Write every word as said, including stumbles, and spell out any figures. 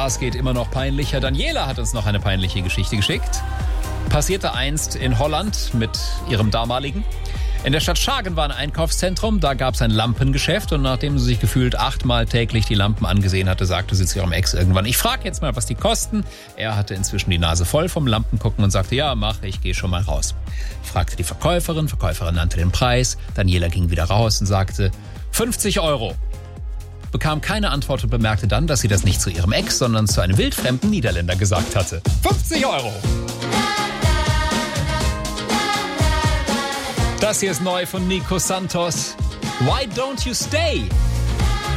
es geht immer noch peinlicher. Daniela hat uns noch eine peinliche Geschichte geschickt. Passierte einst in Holland mit ihrem damaligen. In der Stadt Schagen war ein Einkaufszentrum, da gab es ein Lampengeschäft und nachdem sie sich gefühlt achtmal täglich die Lampen angesehen hatte, sagte sie zu ihrem Ex irgendwann, ich frage jetzt mal, was die kosten. Er hatte inzwischen die Nase voll vom Lampengucken und sagte, ja, mach, ich gehe schon mal raus. Fragte die Verkäuferin, Verkäuferin nannte den Preis, Daniela ging wieder raus und sagte, fünfzig Euro. Bekam keine Antwort und bemerkte dann, dass sie das nicht zu ihrem Ex, sondern zu einem wildfremden Niederländer gesagt hatte. fünfzig Euro! Das hier ist neu von Nico Santos. Why don't you stay?